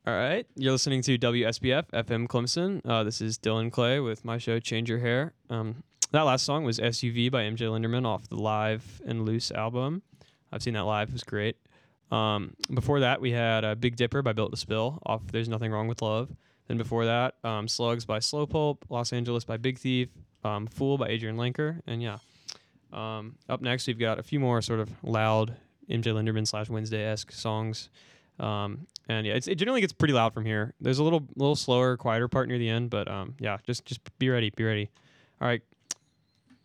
All right, you're listening to WSBF FM Clemson. This is Dylan Clay with my show Change Your Hair. That last song was SUV by MJ Linderman off the Live and Loose album. I've seen that live; it was great. Before that, we had Big Dipper by Built to Spill off There's Nothing Wrong with Love. Then before that, Slugs by Slow Pulp, Los Angeles by Big Thief, Fool by Adrian Lenker, and yeah. Up next, we've got a few more sort of loud MJ Linderman / Wednesday-esque songs. And yeah, it generally gets pretty loud from here. There's a little slower, quieter part near the end, but yeah, just be ready. All right,